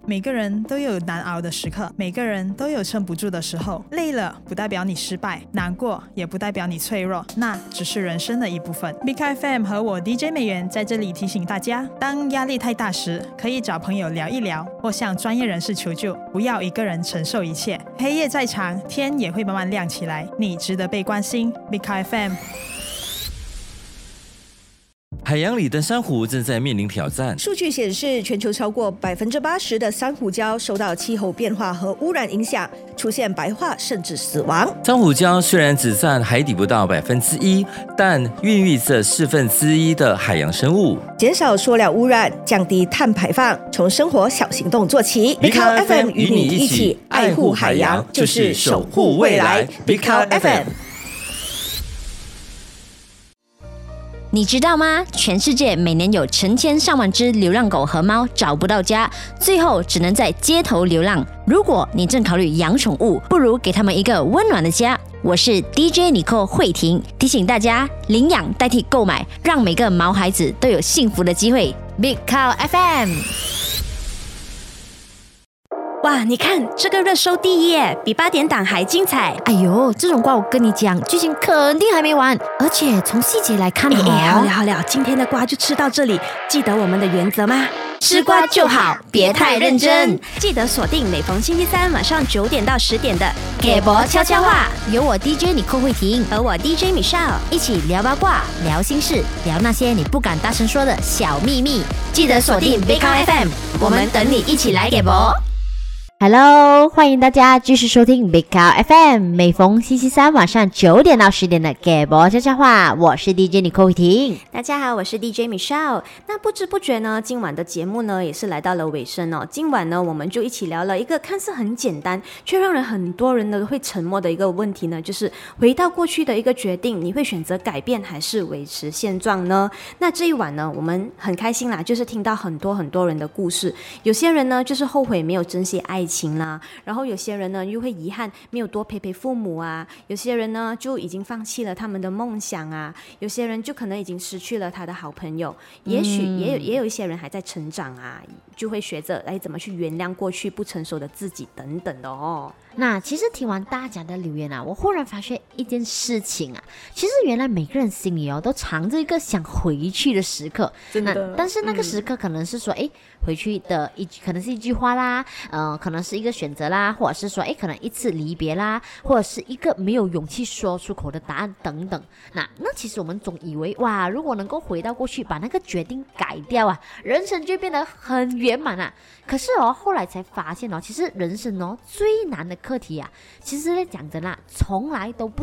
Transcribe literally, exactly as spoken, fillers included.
每个人都有难熬的时刻，每个人都有撑不住的时候。累了不代表你失败，难过也不代表你脆弱，那只是人生的一部分。Big F M 和我 D J 美元在这里提醒大家，当压力太大时，可以找朋友聊一聊，或向专业人士求救，不要一个人承受一切。黑夜再长，天也会慢慢亮起来，你值得被关心。Big F M。 海洋里的珊瑚正在面临挑战。 数据显示，全球超过百分之八十的珊瑚礁受到气候变化和污染影响，出现白化甚至死亡。 珊瑚礁虽然只占海底不到百分之一，但孕育着四分之一的海洋生物。 减少塑料污染，降低碳排放，从生活小行动做起。 Big Big F M F M 与你一起爱护海洋，就是守护未来。Big F M。 你知道吗？全世界每年有成千上万只流浪狗和猫找不到家，最后只能在街头流浪。如果你正考虑养宠物，不如给他们一个温暖的家。我是 D J 尼寇慧婷，提醒大家领养代替购买，让每个毛孩子都有幸福的机会。Big Cow F M。 哇，你看这个热搜第一耶，比八点档还精彩。 哎呦，这种瓜我跟你讲，剧情肯定还没完，而且从细节来看， 哎哎，好了好了，今天的瓜就吃到这里。记得我们的原则吗？ 吃瓜就好，别太认真。 记得锁定每逢星期三晚上九点到十点的给博悄悄话，由我 D J 尼寇慧婷和我 D J Michelle 一起聊八卦、聊心事、聊那些你不敢大声说的小秘密。记得锁定 Big F M， 我们等你一起来给博。Hello， 欢迎大家继续收听 Big Cow F M， 每逢星期三晚上九点到十点的给博悄悄话，我是 D J 尼寇慧婷。 大家好，我是 D J Michelle。那不知不觉呢，今晚的节目呢也是来到了尾声哦。今晚呢，我们就一起聊了一个看似很简单，却让人很多人呢会沉默的一个问题呢，就是回到过去的一个决定，你会选择改变还是维持现状呢？那这一晚呢，我们很开心啦，就是听到很多很多人的故事。有些人呢，就是后悔没有珍惜爱情。情啦，然后有些人呢又会遗憾没有多陪陪父母啊，有些人呢就已经放弃了他们的梦想啊，有些人就可能已经失去了他的好朋友，也许也有也有一些人还在成长啊，就会学着哎怎么去原谅过去不成熟的自己等等的哦。 那其实听完大家的留言啊，我忽然发现一件事情啊，其实原来每个人心里哦都藏着一个想回去的时刻， 真的。 但是那个时刻可能是说，哎、嗯，回去的一可能是一句话啦，呃，可能是一个选择啦，或者是说，哎，可能一次离别啦，或者是一个没有勇气说出口的答案等等。那那其实我们总以为哇，如果能够回到过去，把那个决定改掉啊，人生就变得很圆满啊。可是哦，后来才发现哦，其实人生哦最难的课题啊，其实讲真啦，从来都不